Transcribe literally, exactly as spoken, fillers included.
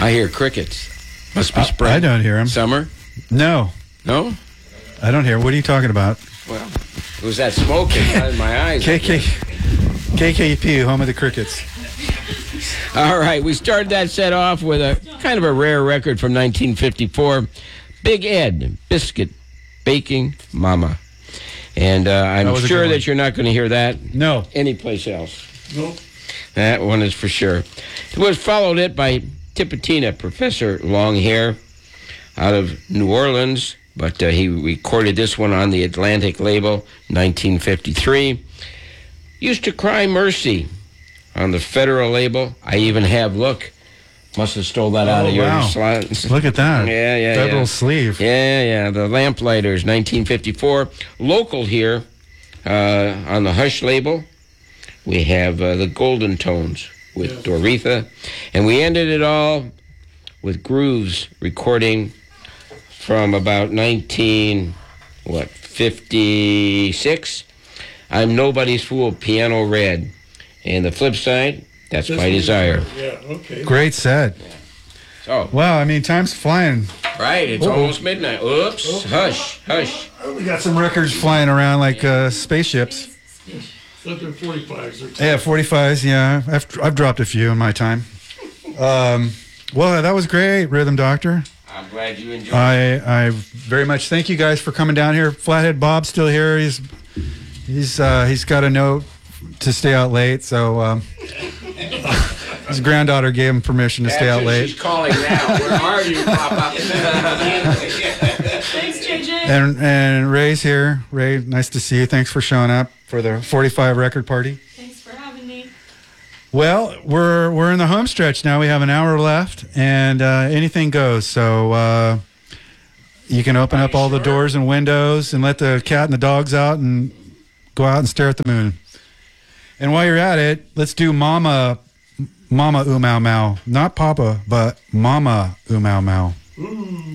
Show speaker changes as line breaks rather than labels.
I hear crickets. Must be
I,
spring.
I don't hear them.
Summer?
No,
No?
I don't hear 'em. What are you talking about?
Well, it was that smoke in my eyes.
K K, K K P, home of the crickets.
All right, we started that set off with a kind of a rare record from nineteen fifty-four, Big Ed, Biscuit Baking Mama. And uh, I'm
That was a
sure
good
that
one.
you're not going to hear that
No.
anyplace else.
Nope.
That one is for sure. It was followed it by Tipitina, Professor Longhair, out of New Orleans, but uh, he recorded this one on the Atlantic label, nineteen fifty-three. Used to Cry Mercy on the Federal label. I even have, look, must have stole that out
Oh,
of your
wow.
slot.
Look at that.
Yeah, yeah,
Federal
yeah.
sleeve.
Yeah, yeah, the Lamplighters, nineteen fifty-four. Local here uh, on the Hush label, we have uh, the Golden Tones with
Yes.
Doretha. And we ended it all with Grooves recording from about nineteen, what, fifty-six? I'm Nobody's Fool, Piano Red. And the flip side, That's
This
by
one-
Desire.
Yeah, okay.
Great set.
So,
Wow, I mean, time's flying.
right, it's
Uh-oh.
almost midnight. Oops, hush, hush.
We got some records flying around like uh, spaceships.
Something forty-fives or
Yeah, forty-fives, yeah. I've, I've dropped a few in my time. Um, well, that was great, Rhythm Doctor.
I'm glad you enjoyed it.
I I very much thank you guys for coming down here. Flathead Bob's still here. He's he's uh, he's got a note to stay out late, so um, his granddaughter gave him permission to stay out
That's who
late.
she's calling now. Where are you, Papa?
Thanks, J J.
And and Ray's here. Ray, nice to see you. Thanks for showing up for the forty-five record party.
Thanks for having me.
Well, we're we're in the home stretch now. We have an hour left, and uh, anything goes. So uh, you can open up all the doors and windows and let the cat and the dogs out and go out and stare at the moon. And while you're at it, let's do Mama, Mama Ooh Mau Mau. Not Papa, but Mama Ooh Mau Mau.